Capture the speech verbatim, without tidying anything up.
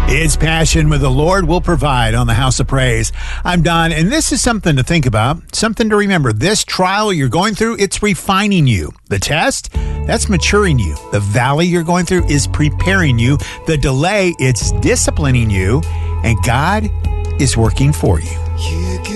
It's Passion with the Lord Will Provide on the House of Praise. I'm Don, and this is something to think about, something to remember. This trial you're going through, it's refining you. The test, that's maturing you. The valley you're going through is preparing you. The delay, it's disciplining you. And God is working for you. You